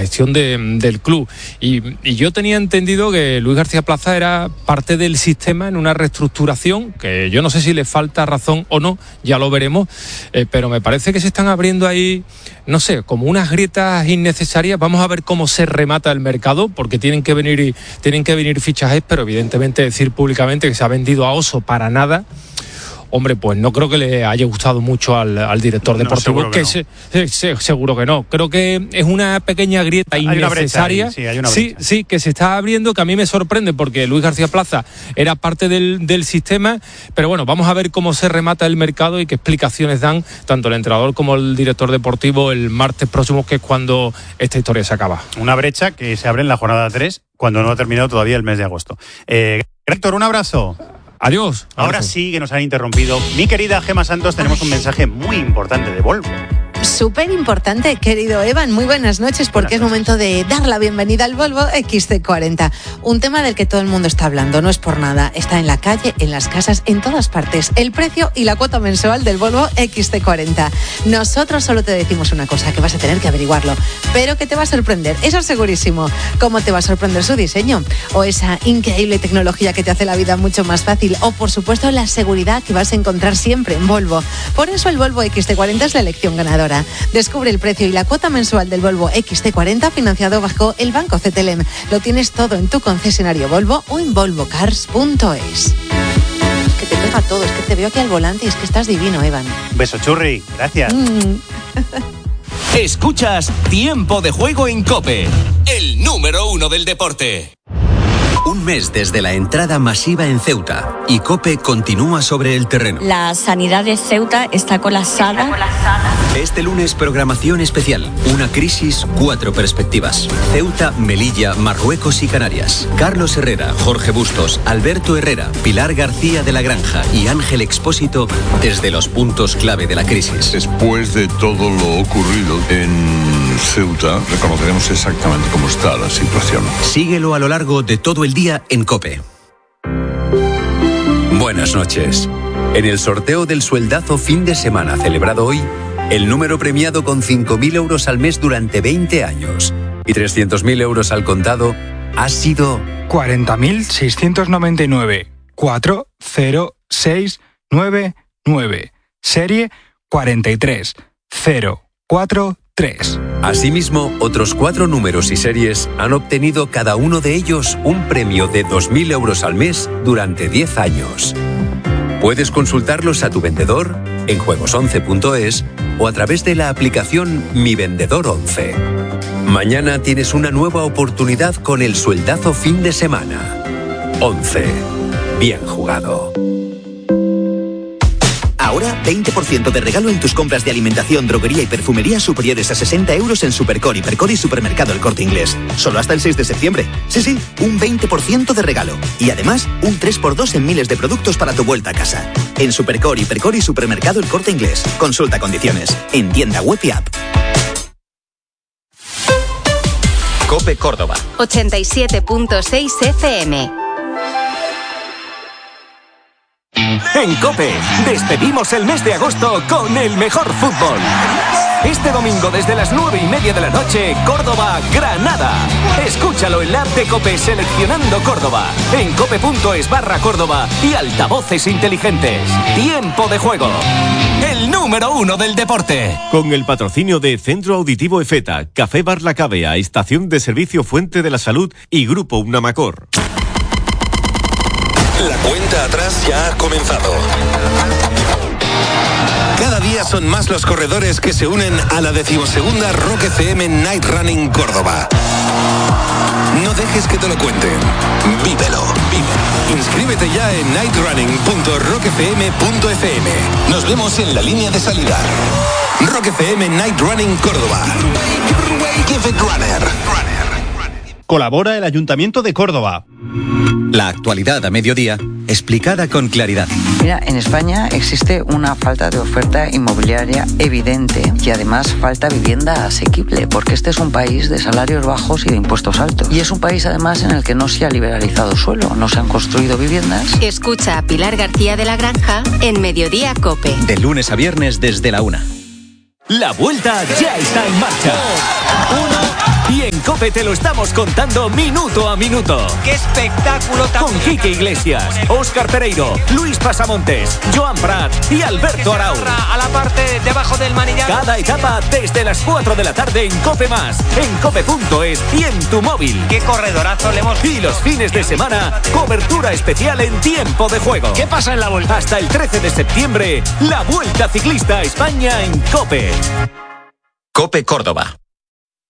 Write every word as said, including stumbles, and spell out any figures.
gestión de, del club. Y, y yo tenía entendido que Luis García Plaza era parte del sistema en una reestructuración, que yo no sé si le falta razón o no, ya lo veremos, eh, pero me parece que se están abriendo ahí, no sé, como unas grietas innecesarias. Vamos a ver cómo se remata el mercado, porque tienen que venir, tienen que venir fichajes, pero evidentemente decir públicamente que se ha vendido a Oso para nada, hombre, pues no creo que le haya gustado mucho al, al director deportivo, no, que, que no. se, se, seguro que no. Creo que es una pequeña grieta hay innecesaria. Ahí, sí, hay una sí, sí, que se está abriendo, que a mí me sorprende porque Luis García Plaza era parte del, del sistema, pero bueno, vamos a ver cómo se remata el mercado y qué explicaciones dan tanto el entrenador como el director deportivo el martes próximo, que es cuando esta historia se acaba. Una brecha que se abre en la jornada tres, cuando no ha terminado todavía el mes de agosto. Eh, Héctor, un abrazo. Adiós. Ahora abrazo. Sí que nos han interrumpido. Mi querida Gema Santos, tenemos un mensaje muy importante de Volvo. Súper importante, querido Evan. Muy buenas noches, porque buenas noches. Es momento de dar la bienvenida al Volvo equis ce cuarenta. Un tema del que todo el mundo está hablando, no es por nada. Está en la calle, en las casas, en todas partes. El precio y la cuota mensual del Volvo equis ce cuarenta. Nosotros solo te decimos una cosa, que vas a tener que averiguarlo, pero que te va a sorprender, eso es segurísimo. ¿Cómo te va a sorprender su diseño? O esa increíble tecnología que te hace la vida mucho más fácil. O, por supuesto, la seguridad que vas a encontrar siempre en Volvo. Por eso el Volvo equis ce cuarenta es la elección ganadora. Descubre el precio y la cuota mensual del Volvo equis ce cuarenta financiado bajo el Banco C T L M. Lo tienes todo en tu concesionario Volvo o en volvo cars punto es. Que te pega todo, es que te veo aquí al volante y es que estás divino, Evan. Beso churri, gracias. Mm. Escuchas Tiempo de Juego en COPE, el número uno del deporte. Un mes desde la entrada masiva en Ceuta y COPE continúa sobre el terreno. La sanidad de Ceuta está colapsada. Está colapsada. Este lunes, programación especial. Una crisis, cuatro perspectivas. Ceuta, Melilla, Marruecos y Canarias. Carlos Herrera, Jorge Bustos, Alberto Herrera, Pilar García de la Granja y Ángel Expósito desde los puntos clave de la crisis. Después de todo lo ocurrido en Ceuta, reconoceremos exactamente cómo está la situación. Síguelo a lo largo de todo el día en COPE. Buenas noches. En el sorteo del sueldazo fin de semana celebrado hoy, el número premiado con cinco mil euros al mes durante veinte años y trescientos mil euros al contado ha sido cuarenta mil seiscientos noventa y nueve, cuatro cero seis nueve nueve, serie cuarenta y tres cero cuatro tres. Asimismo, otros cuatro números y series han obtenido cada uno de ellos un premio de dos mil euros al mes durante diez años. Puedes consultarlos a tu vendedor en juegos once punto es o a través de la aplicación Mi Vendedor once. Mañana tienes una nueva oportunidad con el sueldazo fin de semana. once. Bien jugado. Ahora, veinte por ciento de regalo en tus compras de alimentación, droguería y perfumería superiores a sesenta euros en Supercore, Hipercore y Supermercado El Corte Inglés. Solo hasta el seis de septiembre. Sí, sí, un veinte por ciento de regalo. Y además, un tres por dos en miles de productos para tu vuelta a casa. En Supercore, Hipercore y Supermercado El Corte Inglés. Consulta condiciones. En tienda web y app. COPE Córdoba. ochenta y siete punto seis F M. En COPE, despedimos el mes de agosto con el mejor fútbol. Este domingo desde las nueve y media de la noche, Córdoba-Granada. Escúchalo en la app de COPE seleccionando Córdoba, en cope.es barra Córdoba y altavoces inteligentes. Tiempo de juego. El número uno del deporte. Con el patrocinio de Centro Auditivo Efeta, Café Bar La Cavea, Estación de Servicio Fuente de la Salud y Grupo Unamacor. La cuenta atrás ya ha comenzado. Cada día son más los corredores que se unen a la decimosegunda Rock F M Night Running Córdoba. No dejes que te lo cuenten. Vívelo, vive. Inscríbete ya en night running punto rock f m punto f m. Nos vemos en la línea de salida. Rock F M Night Running Córdoba. Give it runner. Colabora el Ayuntamiento de Córdoba. La actualidad a mediodía, explicada con claridad. Mira, en España existe una falta de oferta inmobiliaria evidente y además falta vivienda asequible, porque este es un país de salarios bajos y de impuestos altos. Y es un país además en el que no se ha liberalizado suelo, no se han construido viviendas. Escucha a Pilar García de la Granja en Mediodía COPE. De lunes a viernes desde la una. La vuelta ya está en marcha. Uno y en COPE te lo estamos contando minuto a minuto. ¡Qué espectáculo tan Con Quique Iglesias, Óscar Pereiro, Luis Pasamontes, Joan Prat y Alberto Arau. A la parte debajo del manillar. Cada etapa desde las cuatro de la tarde en COPE Más, en cope punto es y en tu móvil. ¡Qué corredorazo le hemos visto! Y los fines de semana, cobertura especial en tiempo de juego. ¿Qué pasa en la vuelta? Hasta el trece de septiembre, la Vuelta Ciclista a España en COPE. COPE Córdoba.